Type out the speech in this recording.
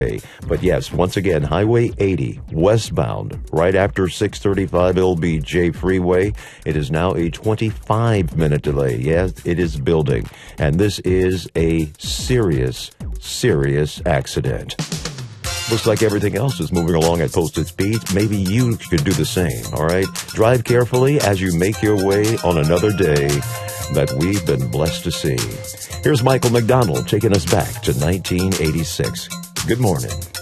But yes, once again, Highway 80 westbound right after 635 LBJ Freeway. It is now a 25-minute delay. Yes, it is building. And this is a serious accident. Looks like everything else is moving along at posted speeds. Maybe you could do the same, all right? Drive carefully as you make your way on another day that we've been blessed to see. Here's Michael McDonald taking us back to 1986. Good morning.